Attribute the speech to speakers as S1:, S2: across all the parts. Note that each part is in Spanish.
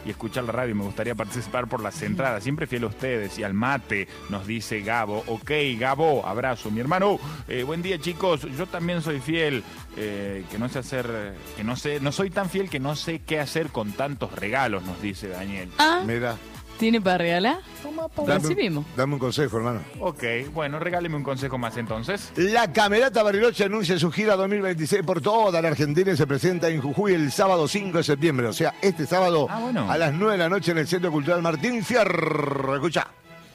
S1: y escuchar la radio. Me gustaría participar por las entradas. Siempre fiel a ustedes y al mate, nos dice Gabo. Ok, Gabo, abrazo. Mi hermano, buen día, chicos. Yo también soy fiel, que no sé hacer, no soy tan fiel que no sé qué hacer con tantos regalos, nos dice Daniel.
S2: Mira.
S3: ¿Tiene para regalar? Así mismo.
S2: Dame un consejo, hermano.
S1: Ok, bueno, regáleme un consejo más entonces.
S2: La Camerata Bariloche anuncia su gira 2026 por toda la Argentina y se presenta en Jujuy el sábado 5 de septiembre. O sea, este sábado a las 9 de la noche en el Centro Cultural Martín Fierro. Escucha.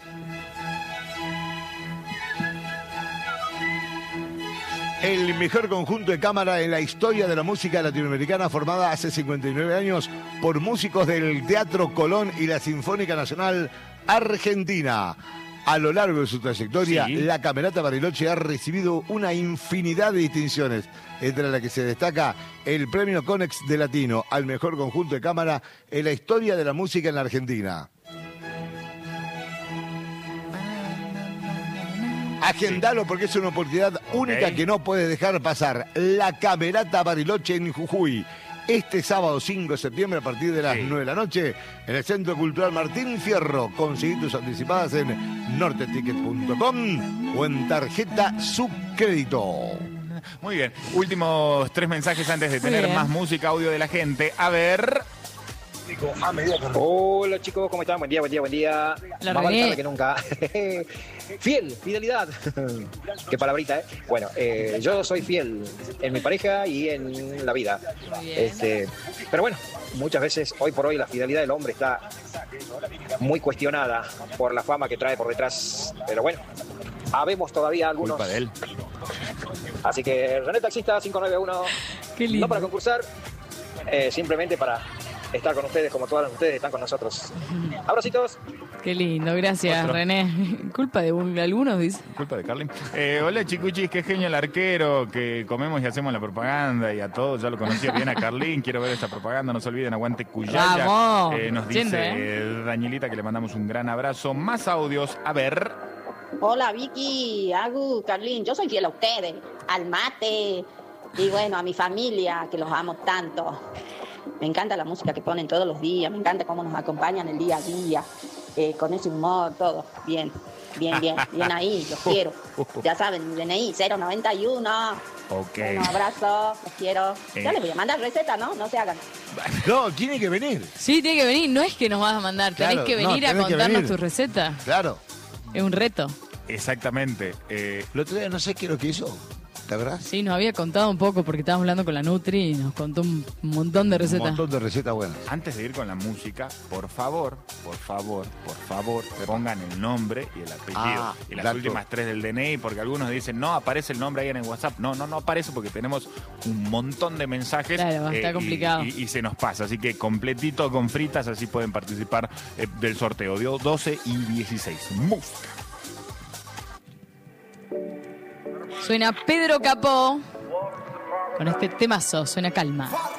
S2: El mejor conjunto de cámara en la historia de la música latinoamericana, formada hace 59 años por músicos del Teatro Colón y la Sinfónica Nacional Argentina. A lo largo de su trayectoria, la Camerata Bariloche ha recibido una infinidad de distinciones, entre las que se destaca el Premio Conex de Latino al mejor conjunto de cámara en la historia de la música en la Argentina. Agendalo porque es una oportunidad única que no puedes dejar pasar. La Camerata Bariloche en Jujuy. Este sábado 5 de septiembre a partir de las 9 de la noche en el Centro Cultural Martín Fierro. Conseguí tus anticipadas en norteticket.com o en tarjeta Subcrédito.
S1: Muy bien. Últimos 3 mensajes antes de tener más música, audio de la gente. A ver...
S4: Hola chicos, ¿cómo están? Buen día. Más vale tarde que nunca. Fidelidad. Qué palabrita, ¿eh? Bueno, yo soy fiel en mi pareja y en la vida. Pero bueno, muchas veces, hoy por hoy, la fidelidad del hombre está muy cuestionada por la fama que trae por detrás. Pero bueno, habemos todavía algunos.
S1: Culpa de él.
S4: Así que René Taxista 591.
S3: Qué lindo.
S4: No para concursar, simplemente para estar con ustedes como todas ustedes están con nosotros. Abracitos.
S3: Qué lindo, gracias, René. Culpa de algunos, dice.
S1: Culpa de Carlin. Hola, chicuchis, qué genio el arquero, que comemos y hacemos la propaganda y a todos, ya lo conocía bien a Carlin. Quiero ver esta propaganda, no se olviden, aguante Cuyaya.
S3: Vamos.
S1: Nos dice Danielita que le mandamos un gran abrazo. Más audios, a ver.
S5: Hola, Vicky, Agu, Carlin, yo soy fiel a ustedes, al mate y bueno, a mi familia, que los amo tanto. Me encanta la música que ponen todos los días, me encanta cómo nos acompañan el día a día, con ese humor, todo. Bien ahí, los quiero. Ya saben, DNI 091.
S1: Ok.
S5: Un abrazo, los quiero. Ya les voy a mandar receta, ¿no? No se hagan.
S2: No, tiene que venir.
S3: Sí, tiene que venir. No es que nos vas a mandar, tenés que venir a contarnos tu receta.
S2: Claro.
S3: Es un reto.
S1: Exactamente.
S2: El otro día no sé qué es lo que hizo. ¿La verdad?
S3: Sí, nos había contado un poco porque estábamos hablando con la Nutri y nos contó un montón de recetas.
S2: Un montón de recetas buenas.
S1: Antes de ir con la música, por favor, pongan el nombre y el apellido. Y las últimas 3 del DNI, porque algunos dicen, no, aparece el nombre ahí en el WhatsApp. No aparece porque tenemos un montón de mensajes.
S3: Claro, está complicado.
S1: Y se nos pasa. Así que completito con fritas, así pueden participar del sorteo. Dio 12 y 16. Música.
S3: Suena Pedro Capó con este temazo, suena Calma.